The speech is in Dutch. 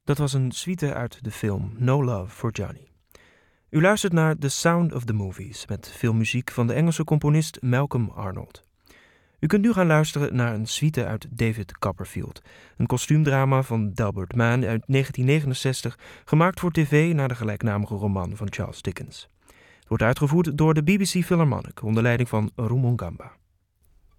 Dat was een suite uit de film No Love for Johnny. U luistert naar The Sound of the Movies met veel muziek van de Engelse componist Malcolm Arnold. U kunt nu gaan luisteren naar een suite uit David Copperfield, een kostuumdrama van Delbert Mann uit 1969, gemaakt voor tv naar de gelijknamige roman van Charles Dickens. Het wordt uitgevoerd door de BBC Philharmonic onder leiding van Rumon Gamba.